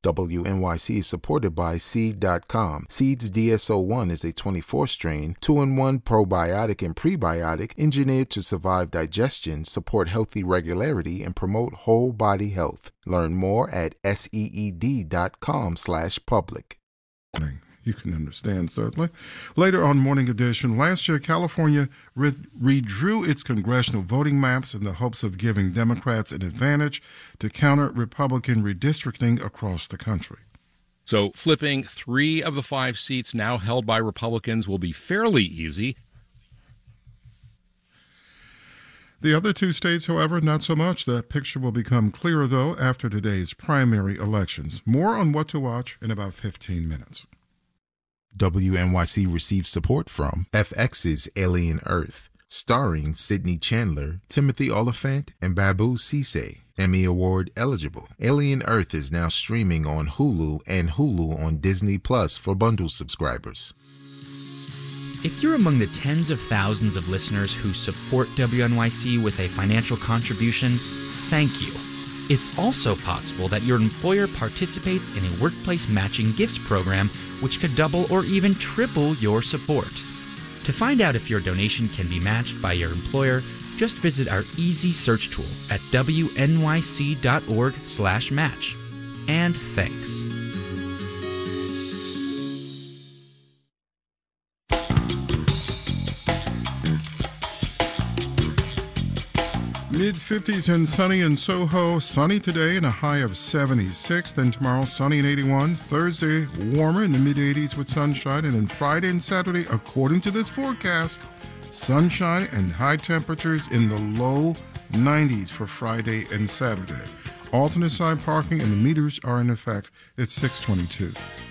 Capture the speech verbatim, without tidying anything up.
W N Y C is supported by Seed dot com. Seed's D S O one is a twenty-four strain, two in one probiotic and prebiotic engineered to survive digestion, support healthy regularity, and promote whole body health. Learn more at seed dot com slash public. You can understand, certainly. Later on Morning Edition, last year California re- redrew its congressional voting maps in the hopes of giving Democrats an advantage to counter Republican redistricting across the country. So flipping three of the five seats now held by Republicans will be fairly easy. The other two states, however, not so much. The picture will become clearer, though, after today's primary elections. More on what to watch in about fifteen minutes. W N Y C receives support from F X's Alien Earth, starring Sidney Chandler, Timothy Oliphant, and Babu Cisse. Emmy Award eligible. Alien Earth is now streaming on Hulu and Hulu on Disney Plus for bundle subscribers. If you're among the tens of thousands of listeners who support W N Y C with a financial contribution, thank you. It's also possible that your employer participates in a workplace matching gifts program, which could double or even triple your support. To find out if your donation can be matched by your employer, just visit our easy search tool at W N Y C dot org slash match. And thanks. mid-fifties and sunny in Soho. Sunny today and a high of seventy-six. Then tomorrow, sunny and eighty-one. Thursday, warmer in the mid-eighties with sunshine. And then Friday and Saturday, according to this forecast, sunshine and high temperatures in the low nineties for Friday and Saturday. Alternate side parking and the meters are in effect at six twenty-two.